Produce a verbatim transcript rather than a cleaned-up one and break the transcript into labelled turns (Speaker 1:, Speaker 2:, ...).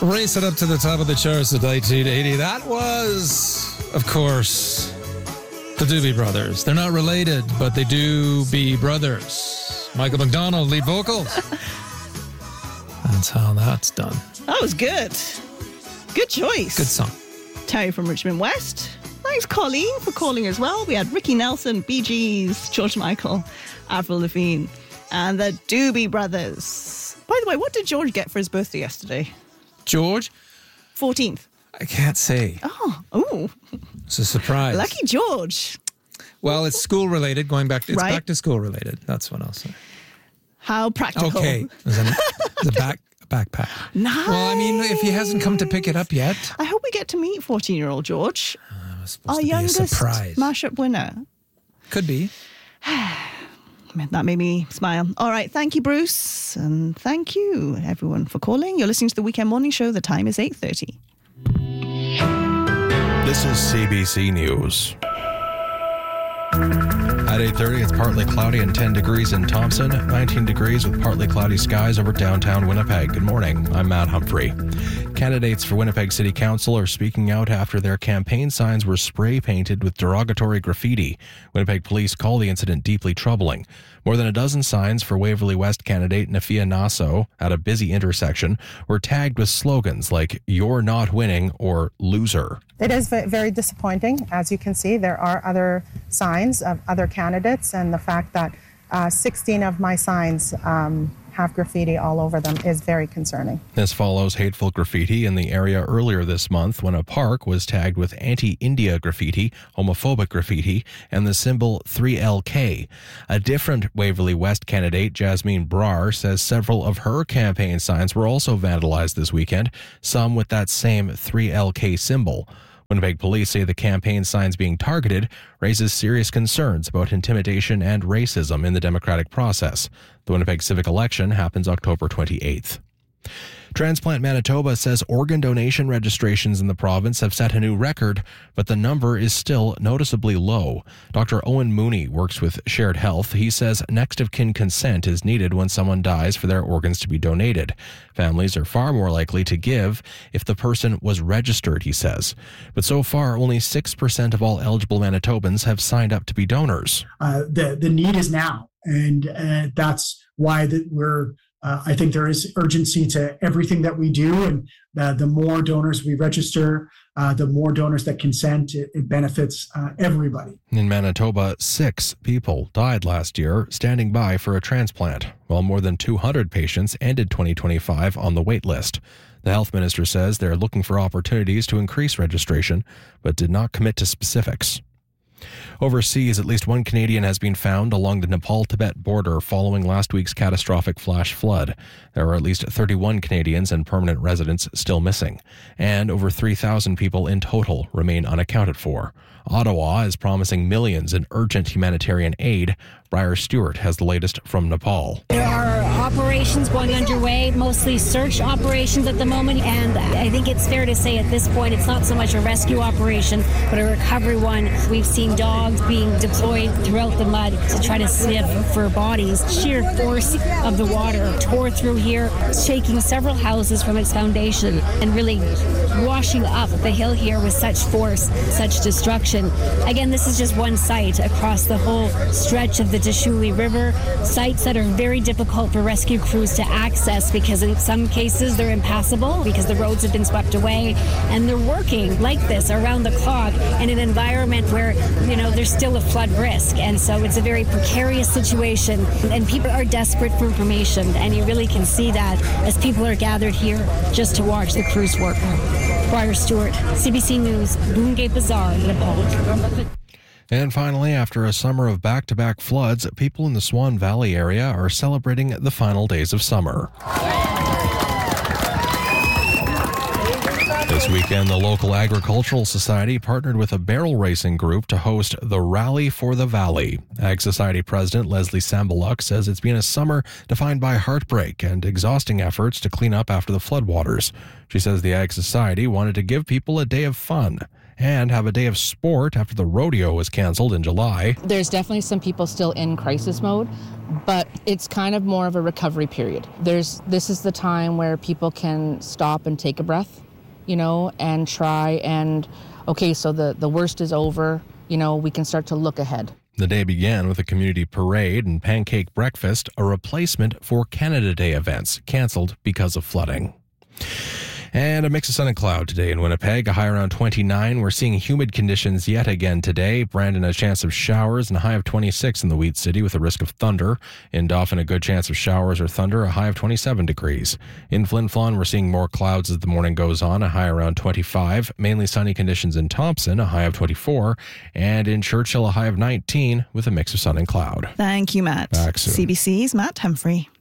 Speaker 1: Racing up to the top of the charts in nineteen eighty. That was, of course, the Doobie Brothers. They're not related, but they do be brothers. Michael McDonald, lead vocals. That's how that's done.
Speaker 2: That was good. Good choice.
Speaker 1: Good song.
Speaker 2: Terry from Richmond West. Thanks, Colleen, for calling as well. We had Ricky Nelson, Bee Gees, George Michael, Avril Lavigne, and the Doobie Brothers. By the way, what did George get for his birthday yesterday?
Speaker 1: George?
Speaker 2: fourteenth.
Speaker 1: I can't say.
Speaker 2: Oh, ooh.
Speaker 1: It's a surprise.
Speaker 2: Lucky George.
Speaker 1: Well, it's school related. Going back to, it's
Speaker 2: Right.
Speaker 1: back to school related. That's what I'll say.
Speaker 2: How practical.
Speaker 1: Okay. There's a, there's a back, a backpack.
Speaker 2: Nice.
Speaker 1: Well, I mean, if he hasn't come to pick it up yet.
Speaker 2: I hope we get to meet fourteen-year-old George.
Speaker 1: Uh, it was supposed
Speaker 2: Our
Speaker 1: to be a
Speaker 2: youngest
Speaker 1: surprise.
Speaker 2: mashup winner.
Speaker 1: Could be.
Speaker 2: That made me smile. All right. Thank you, Bruce. And thank you, everyone, for calling. You're listening to the Weekend Morning Show. The time is eight thirty.
Speaker 3: This is C B C News. At eight thirty, it's partly cloudy and ten degrees in Thompson, nineteen degrees with partly cloudy skies over downtown Winnipeg. Good morning. I'm Matt Humphrey. Candidates for Winnipeg City Council are speaking out after their campaign signs were spray painted with derogatory graffiti. Winnipeg police call the incident deeply troubling. More than a dozen signs for Waverley West candidate Nafia Nasso at a busy intersection were tagged with slogans like "You're not winning" or "Loser."
Speaker 4: It is very disappointing. As you can see, there are other signs of other candidates, and the fact that uh, sixteen of my signs um, have graffiti all over them is very concerning.
Speaker 3: This follows hateful graffiti in the area earlier this month when a park was tagged with anti-India graffiti, homophobic graffiti, and the symbol three L K. A different Waverley West candidate, Jasmine Brar, says several of her campaign signs were also vandalized this weekend, some with that same three L K symbol. Winnipeg police say the campaign signs being targeted raises serious concerns about intimidation and racism in the democratic process. The Winnipeg civic election happens October twenty-eighth. Transplant Manitoba says organ donation registrations in the province have set a new record, but the number is still noticeably low. Doctor Owen Mooney works with Shared Health. He says next of kin consent is needed when someone dies for their organs to be donated. Families are far more likely to give if the person was registered, he says. But so far, only six percent of all eligible Manitobans have signed up to be donors.
Speaker 5: Uh, the, the need is now, and uh, that's why that we're Uh, I think there is urgency to everything that we do, and uh, the more donors we register, uh, the more donors that consent, it, it benefits uh, everybody.
Speaker 3: In Manitoba, six people died last year standing by for a transplant, while more than two hundred patients ended twenty twenty-five on the wait list. The health minister says they're looking for opportunities to increase registration, but did not commit to specifics. Overseas, at least one Canadian has been found along the Nepal-Tibet border following last week's catastrophic flash flood. There are at least thirty-one Canadians and permanent residents still missing, and over three thousand people in total remain unaccounted for. Ottawa is promising millions in urgent humanitarian aid. Briar Stewart has the latest from Nepal.
Speaker 6: There are operations going underway, mostly search operations at the moment, and I think it's fair to say at this point it's not so much a rescue operation, but a recovery one. We've seen dogs being deployed throughout the mud to try to sniff for bodies. Sheer force of the water tore through here, shaking several houses from its foundation and really washing up the hill here with such force, such destruction. Again, this is just one site across the whole stretch of the Deshuli River, sites that are very difficult for rescue crews to access because in some cases they're impassable because the roads have been swept away, and they're working like this around the clock in an environment where, you know, there's still a flood risk, and so it's a very precarious situation, and people are desperate for information, and you really can see that as people are gathered here just to watch the crews work. Briar Stewart, C B C News, Boongate Bazaar, Nepal.
Speaker 3: And finally, after a summer of back-to-back floods, people in the Swan Valley area are celebrating the final days of summer. This weekend, the local agricultural society partnered with a barrel racing group to host the Rally for the Valley. Ag Society President Leslie Sambaluk says it's been a summer defined by heartbreak and exhausting efforts to clean up after the floodwaters. She says the Ag Society wanted to give people a day of fun and have a day of sport after the rodeo was canceled in July.
Speaker 7: There's definitely some people still in crisis mode, but it's kind of more of a recovery period. There's this is the time where people can stop and take a breath, you know, and try and, okay, so the, the worst is over, you know, we can start to look ahead.
Speaker 3: The day began with a community parade and pancake breakfast, a replacement for Canada Day events, canceled because of flooding. And a mix of sun and cloud today in Winnipeg, a high around twenty-nine. We're seeing humid conditions yet again today. Brandon, a chance of showers and a high of twenty-six in the Wheat City with a risk of thunder. In Dauphin, a good chance of showers or thunder, a high of twenty-seven degrees. In Flin Flon, we're seeing more clouds as the morning goes on, a high around twenty-five. Mainly sunny conditions in Thompson, a high of twenty-four. And in Churchill, a high of nineteen with a mix of sun and cloud.
Speaker 2: Thank you, Matt.
Speaker 3: Back soon.
Speaker 2: C B C's Matt Humphrey.